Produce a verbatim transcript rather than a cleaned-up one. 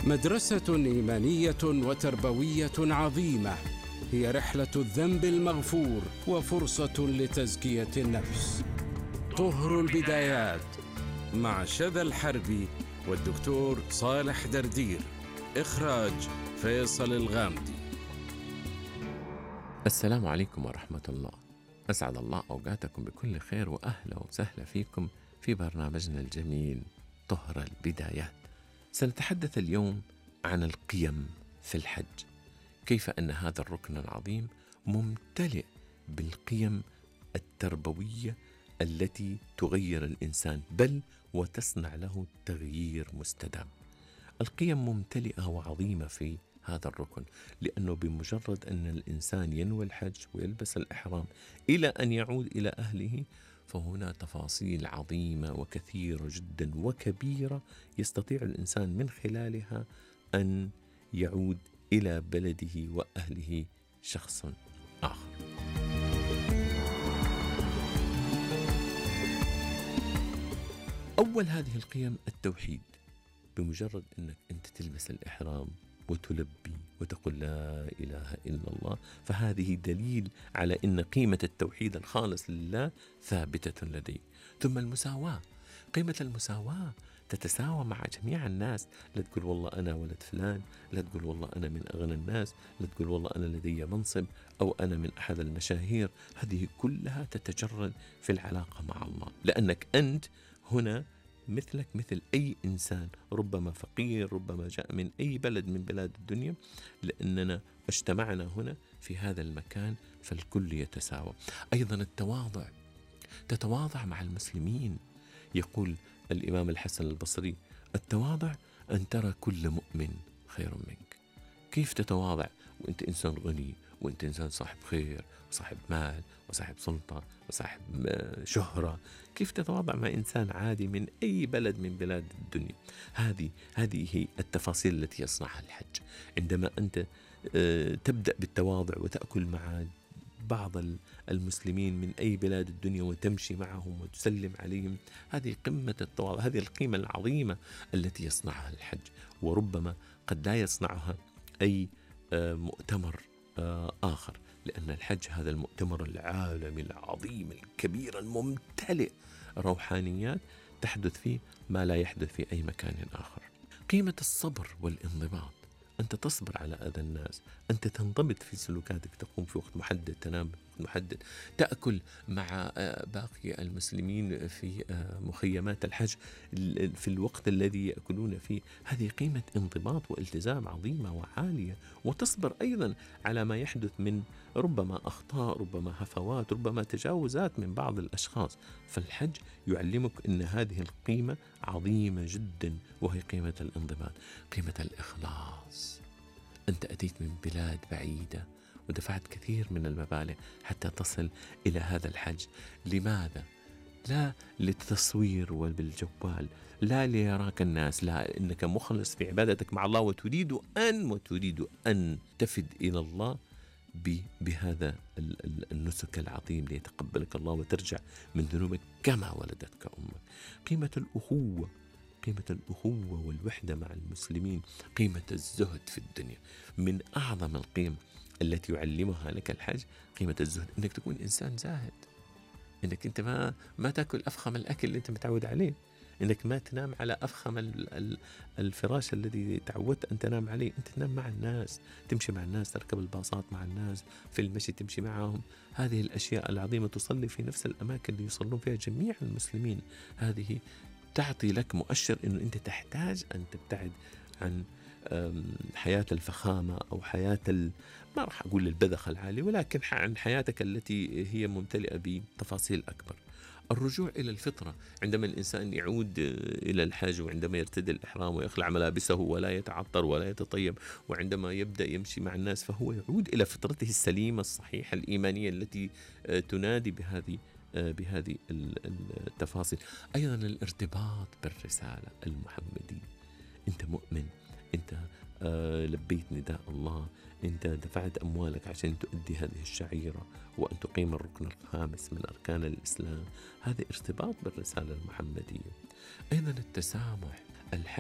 مدرسة إيمانية وتربوية عظيمة، هي رحلة الذنب المغفور وفرصة لتزكية النفس. طهر البدايات مع شذى الحربي والدكتور صالح دردير. إخراج فيصل الغامدي. السلام عليكم ورحمة الله. أسعد الله أوقاتكم بكل خير، وأهلا وسهلا فيكم في برنامجنا الجميل طهر البدايات. سنتحدث اليوم عن القيم في الحج، كيف أن هذا الركن العظيم ممتلئ بالقيم التربوية التي تغير الإنسان، بل وتصنع له تغيير مستدام. القيم ممتلئة وعظيمة في هذا الركن، لأنه بمجرد أن الإنسان ينوي الحج ويلبس الإحرام إلى أن يعود إلى أهله، فهنا تفاصيل عظيمة وكثيرة جدا وكبيرة يستطيع الإنسان من خلالها أن يعود إلى بلده وأهله شخص آخر. أول هذه القيم التوحيد. بمجرد أنك أنت تلبس الإحرام وتلبي وتقول لا إله إلا الله، فهذه دليل على أن قيمة التوحيد الخالص لله ثابتة لديك. ثم المساواة، قيمة المساواة تتساوى مع جميع الناس. لا تقول والله أنا ولد فلان، لا تقول والله أنا من أغنى الناس، لا تقول والله أنا لدي منصب أو أنا من أحد المشاهير. هذه كلها تتجرد في العلاقة مع الله، لأنك أنت هنا مثلك مثل أي إنسان، ربما فقير، ربما جاء من أي بلد من بلاد الدنيا، لأننا اجتمعنا هنا في هذا المكان، فالكل يتساوى. أيضا التواضع، تتواضع مع المسلمين. يقول الإمام الحسن البصري: التواضع أن ترى كل مؤمن خير منك. كيف تتواضع وأنت إنسان غني، وأنت إنسان صاحب خير وصاحب مال وصاحب سلطة وصاحب شهرة؟ كيف تتواضع مع إنسان عادي من أي بلد من بلاد الدنيا؟ هذه هذه هي التفاصيل التي يصنعها الحج. عندما أنت تبدأ بالتواضع وتأكل مع بعض المسلمين من أي بلاد الدنيا وتمشي معهم وتسلم عليهم، هذه قمة التواضع، هذه القيمة العظيمة التي يصنعها الحج. وربما قد لا يصنعها أي مؤتمر آخر، لأن الحج هذا المؤتمر العالمي العظيم الكبير الممتلئ روحانيات تحدث فيه ما لا يحدث في أي مكان آخر. قيمة الصبر والانضباط، أنت تصبر على أذى الناس، أنت تنضبط في سلوكاتك، تقوم في وقت محدد، تنام في وقت محدد، تأكل مع باقي المسلمين في مخيمات الحج في الوقت الذي يأكلون فيه. هذه قيمة انضباط والتزام عظيمة وعالية. وتصبر أيضا على ما يحدث من ربما أخطاء، ربما هفوات، ربما تجاوزات من بعض الأشخاص. فالحج يعلمك أن هذه القيمة عظيمة جدا، وهي قيمة الانضباط. قيمة الإخلاص، أنت أتيت من بلاد بعيدة ودفعت كثير من المبالغ حتى تصل إلى هذا الحج. لماذا؟ لا للتصوير وبالجوال، لا ليراك الناس، لا، إنك مخلص في عبادتك مع الله، وتريد أن وتريد أن تفد إلى الله بهذا النسك العظيم ليتقبلك الله وترجع من ذنوبك كما ولدتك أمك. قيمة الأخوة، قيمة الأخوة والوحدة مع المسلمين. قيمة الزهد في الدنيا، من أعظم القيم التي يعلمها لك الحج قيمة الزهد، إنك تكون إنسان زاهد، إنك أنت ما ما تأكل أفخم الأكل اللي أنت متعود عليه، إنك ما تنام على أفخم الفراش الذي تعودت أن تنام عليه. أنت تنام مع الناس، تمشي مع الناس، تركب الباصات مع الناس، في المشي تمشي معهم. هذه الأشياء العظيمة، تصلي في نفس الأماكن اللي يصلون فيها جميع المسلمين. هذه تعطي لك مؤشر أنه أنت تحتاج أن تبتعد عن حياة الفخامة أو حياة ال... ما راح أقول البذخ العالي، ولكن عن حياتك التي هي ممتلئة بتفاصيل أكبر. الرجوع إلى الفطرة، عندما الإنسان يعود إلى الحج، وعندما يرتدي الإحرام ويخلع ملابسه ولا يتعطر ولا يتطيب، وعندما يبدأ يمشي مع الناس، فهو يعود إلى فطرته السليمة الصحيحة الإيمانية التي تنادي بهذه بهذه التفاصيل. أيضا الارتباط بالرسالة المحمدية، أنت مؤمن، أنت لبيت نداء الله، أنت دفعت أموالك عشان تؤدي هذه الشعيرة وأن تقيم الركن الخامس من أركان الإسلام. هذا ارتباط بالرسالة المحمدية. أيضا التسامح. الحج